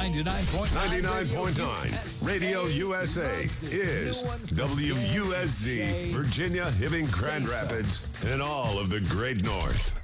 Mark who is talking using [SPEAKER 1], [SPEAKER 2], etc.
[SPEAKER 1] 99.9 Radio USA is WUSZ, Virginia, Hibbing, Grand Rapids, and all of the Great North.